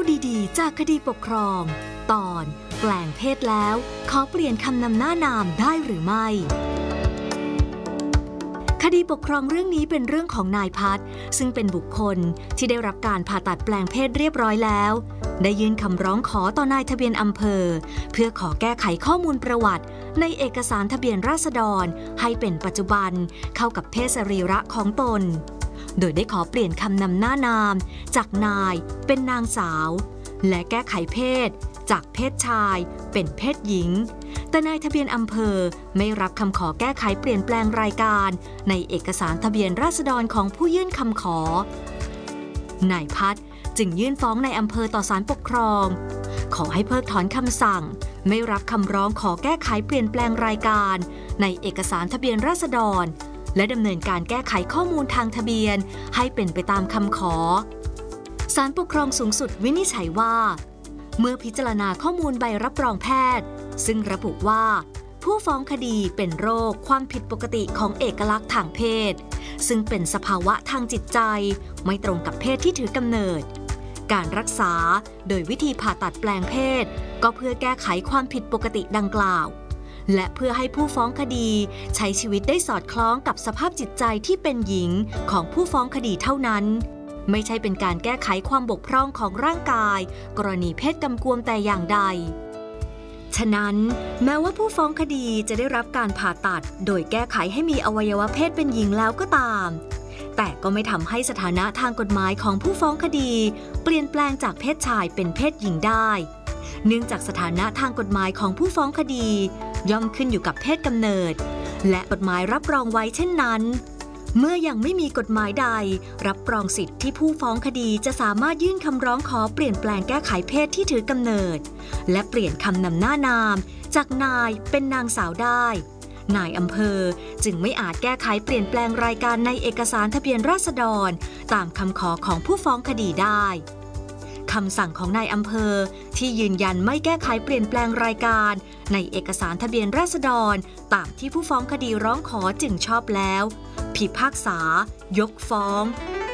ดีๆจากคดีปกครองตอนแปลงเพศแล้วขอเปลี่ยนคำนำหน้านามได้หรือไม่คดีปกครองเรื่องนี้เป็นเรื่องของนายพัฒน์ซึ่งเป็นบุคคลที่ได้รับการผ่าตัดแปลงเพศเรียบร้อยแล้วได้ยื่นคำร้องขอต่อนายทะเบียนอำเภอเพื่อขอแก้ไขข้อมูลประวัติในเอกสารทะเบียนราษฎรให้เป็นปัจจุบันเข้ากับเพศสรีระของตนโดยได้ขอเปลี่ยนคำนำหน้านามจากนายเป็นนางสาวและแก้ไขเพศจากเพศชายเป็นเพศหญิงแต่นายทะเบียนอำเภอไม่รับคำขอแก้ไขเปลี่ยนแปลงรายการในเอกสารทะเบียนราษฎรของผู้ยื่นคำขอนายพัฒน์จึงยื่นฟ้องในอำเภอต่อศาลปกครองขอให้เพิกถอนคำสั่งไม่รับคำร้องขอแก้ไขเปลี่ยนแปลงรายการในเอกสารทะเบียนราษฎรและดำเนินการแก้ไขข้อมูลทางทะเบียนให้เป็นไปตามคำขอศาลปกครองสูงสุดวินิจฉัยว่าเมื่อพิจารณาข้อมูลใบรับรองแพทย์ซึ่งระบุว่าผู้ฟ้องคดีเป็นโรคความผิดปกติของเอกลักษณ์ทางเพศซึ่งเป็นสภาวะทางจิตใจไม่ตรงกับเพศที่ถือกำเนิดการรักษาโดยวิธีผ่าตัดแปลงเพศก็เพื่อแก้ไขความผิดปกติดังกล่าวและเพื่อให้ผู้ฟ้องคดีใช้ชีวิตได้สอดคล้องกับสภาพจิตใจที่เป็นหญิงของผู้ฟ้องคดีเท่านั้นไม่ใช่เป็นการแก้ไขความบกพร่องของร่างกายกรณีเพศกำกวมแต่อย่างใดฉะนั้นแม้ว่าผู้ฟ้องคดีจะได้รับการผ่าตัดโดยแก้ไขให้มีอวัยวะเพศเป็นหญิงแล้วก็ตามแต่ก็ไม่ทำให้สถานะทางกฎหมายของผู้ฟ้องคดีเปลี่ยนแปลงจากเพศชายเป็นเพศหญิงได้เนื่องจากสถานะทางกฎหมายของผู้ฟ้องคดีย่อมขึ้นอยู่กับเพศกำเนิดและกฎหมายรับรองไว้เช่นนั้นเมื่อยังไม่มีกฎหมายใดรับรองสิทธิ์ที่ผู้ฟ้องคดีจะสามารถยื่นคำร้องขอเปลี่ยนแปลงแก้ไขเพศที่ถือกำเนิดและเปลี่ยนคำนำหน้านามจากนายเป็นนางสาวได้นายอำเภอจึงไม่อาจแก้ไขเปลี่ยนแปลงรายการในเอกสารทะเบียนราษฎรตามคำขอของผู้ฟ้องคดีได้คำสั่งของนายอำเภอที่ยืนยันไม่แก้ไขเปลี่ยนแปลงรายการในเอกสารทะเบียนราษฎรตามที่ผู้ฟ้องคดีร้องขอจึงชอบแล้วพิพากษายกฟ้อง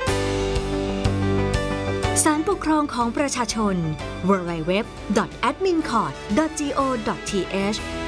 ศาลปกครองของประชาชน www.admincourt.go.th